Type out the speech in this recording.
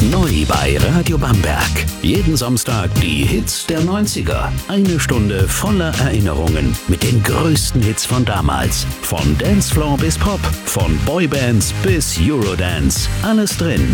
Neu bei Radio Bamberg. Jeden Samstag die Hits der 90er. Eine Stunde voller Erinnerungen mit den größten Hits von damals. Von Dancefloor bis Pop, von Boybands bis Eurodance. Alles drin